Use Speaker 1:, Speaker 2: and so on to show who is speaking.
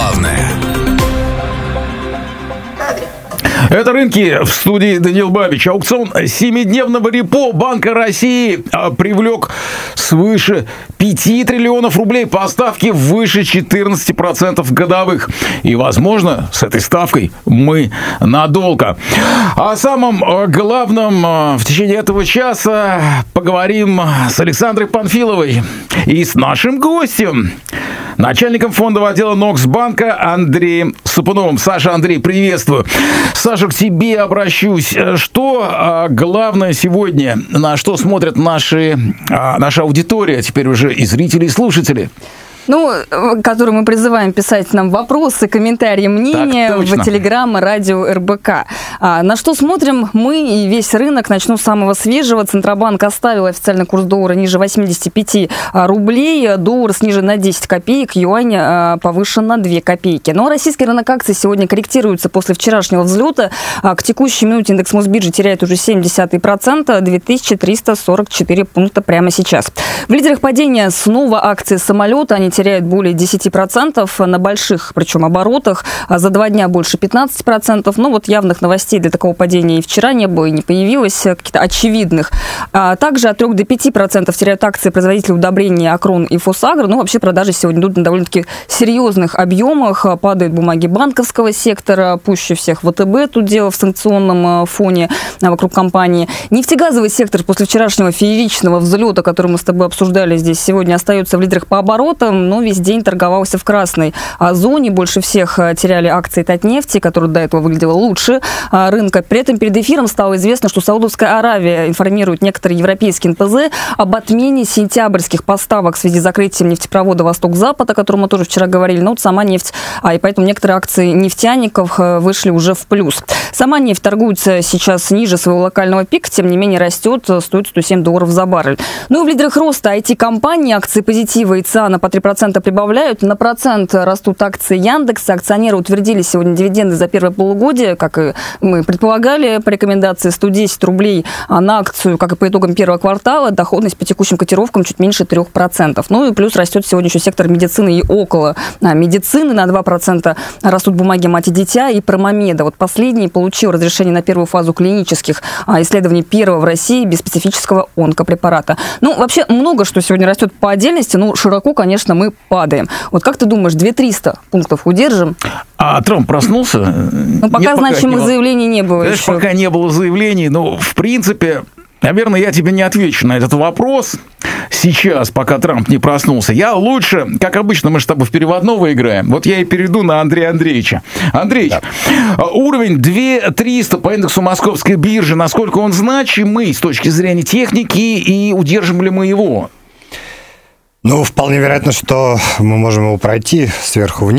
Speaker 1: главное.
Speaker 2: Это «Рынки», в студии Даниил Бабич. Аукцион 7-дневного репо Банка России привлек свыше 5 триллионов рублей по ставке выше 14% годовых. И, возможно, с этой ставкой мы надолго. О самом главном в течение этого часа поговорим с Александрой Панфиловой и с нашим гостем, начальником фондового отдела Ноксбанка Андреем Сапуновым. Саша, Андрей, приветствую. Саша, к тебе обращусь. Что главное сегодня, на что смотрят наша аудитория, теперь уже и зрители, и слушатели?
Speaker 3: Который мы призываем писать нам вопросы, комментарии, мнения в Телеграм, радио РБК. На что смотрим мы и весь рынок? Начну с самого свежего. Центробанк оставил официальный курс доллара ниже 85 рублей. Доллар снижен на 10 копеек, юань повышен на 2 копейки. Но российский рынок акций сегодня корректируется после вчерашнего взлета. К текущей минуте индекс Мосбиржи теряет уже 0,7%, 2344 пункта прямо сейчас. В лидерах падения снова акции самолета. Они теряют более 10% на больших, причем оборотах. За 2 дня больше 15%. Явных новостей для такого падения и вчера не было, и не появилось, каких-то очевидных. Также от 3 до 5% теряют акции производителей удобрений Акрон и Фосагро. Вообще продажи сегодня идут на довольно-таки серьезных объемах. Падают бумаги банковского сектора, пуще всех ВТБ тут дело в санкционном фоне вокруг компании. Нефтегазовый сектор после вчерашнего фееричного взлета, который мы с тобой обсуждали здесь, сегодня остается в лидерах по оборотам, но весь день торговался в красной зоне. Больше всех теряли акции Татнефти, которая до этого выглядела лучше рынка. При этом перед эфиром стало известно, что Саудовская Аравия информирует некоторые европейские НПЗ об отмене сентябрьских поставок в связи с закрытием нефтепровода «Восток-Запад», о котором мы тоже вчера говорили. Сама нефть, и поэтому некоторые акции нефтяников вышли уже в плюс. Сама нефть торгуется сейчас ниже своего локального пика, тем не менее растет, стоит $107 за баррель. В лидерах роста IT-компании акции Позитива и ЦИАНа по 3% прибавляют. На процент растут акции Яндекса. Акционеры утвердили сегодня дивиденды за первое полугодие, как и мы предполагали, по рекомендации 110 рублей на акцию, как и по итогам первого квартала. Доходность по текущим котировкам чуть меньше 3%. И плюс растет сегодня еще сектор медицины и около медицины. На 2% растут бумаги «Мать и дитя» и Промомеда. Последний получил разрешение на первую фазу клинических исследований первого в России без специфического онкопрепарата. Вообще много что сегодня растет по отдельности. Широко, конечно, мы падаем. Как ты думаешь, 2300 пунктов удержим?
Speaker 2: А Трамп проснулся?
Speaker 3: Пока значимых заявлений не было еще.
Speaker 2: Пока не было заявлений. В принципе, наверное, я тебе не отвечу на этот вопрос сейчас, пока Трамп не проснулся. Я лучше, как обычно, мы же с тобой в переводного играем. Я и перейду на Андрея Андреевича. Андрей, уровень 2300 по индексу Московской биржи, насколько он значимый с точки зрения техники, и удержим ли мы его?
Speaker 4: Вполне вероятно, что мы можем его пройти сверху вниз.